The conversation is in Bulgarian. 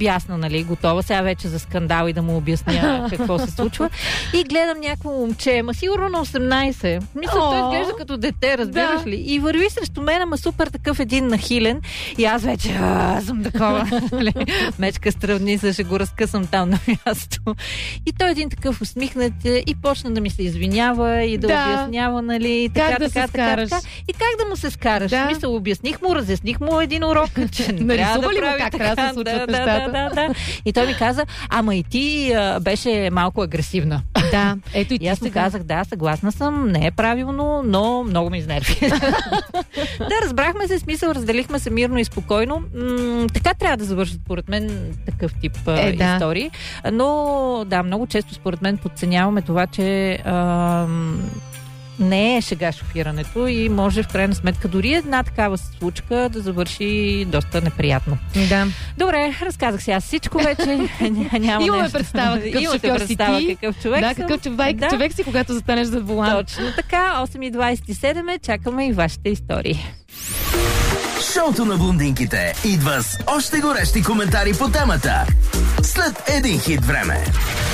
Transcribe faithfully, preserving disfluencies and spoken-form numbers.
бясна, нали, готова сега вече за скандал и да му обясня какво се случва. И гледам някакво момче, ма сигурно на осемнайсет. Мисля, той изглежда като дете, разбираш Да. ли? И върви срещу мен, ама супер такъв един нахилен. И аз вече а, съм такова. нали, Мечка стръвни, за ще го разкъсам там на място. И той един такъв усмихнат и почна да ми се извинява и да, Да. обяснява, нали, така, Как да така, се така, скараш? така. И как да му се скараш? Да. Мисля, обясних му, разясних му един урок, че не трябва да Нарисува ли му прави как така. трябва да се случват да, да, нещата? да, да, да. И той ми каза, ама и ти а, беше малко агресивна. Да, ето и И ти аз му сега. казах, да, съгласна съм, не е правилно, но много ме изнерви. Да, разбрахме се, смисъл, разделихме се мирно и спокойно. М- така трябва да завършат, според мен, такъв тип а, Е, да. истории. Но, да, много често, според мен, подценяваме това, че ам, не е шега шофирането и може в крайна сметка дори една такава случка да завърши доста неприятно. Да. Добре, разказах си аз всичко вече. Ня- Няма Имаме нещо. представа какъв Имате шофьор си представа ти. какъв човек Да, съм. какъв човек, Да. човек си, когато застанеш зад волан. Точно така, осем и двайсет и седем е, чакаме и вашите истории. Шоуто на блондинките идва с още горещи коментари по темата след един хит време.